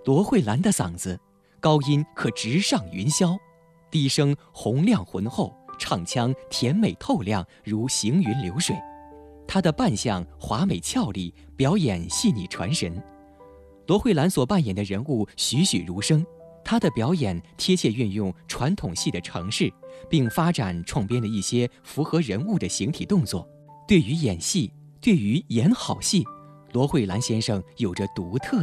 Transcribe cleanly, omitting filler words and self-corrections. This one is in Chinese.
罗慧兰的嗓子，高音可直上云霄，低声洪亮浑厚，唱腔甜美透亮，如行云流水。她的扮相华美俏丽，表演细腻传神。罗慧兰所扮演的人物栩栩如生，她的表演贴切运用传统戏的程式，并发展创编了一些符合人物的形体动作。对于演戏，对于演好戏，罗慧兰先生有着独特